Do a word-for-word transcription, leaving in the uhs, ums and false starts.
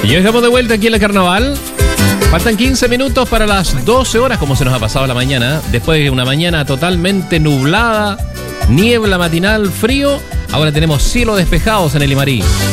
Y ya estamos de vuelta aquí en el carnaval. Faltan quince minutos para las doce horas, como se nos ha pasado la mañana. Después de una mañana totalmente nublada, niebla matinal, frío, ahora tenemos cielos despejados en el Limarí.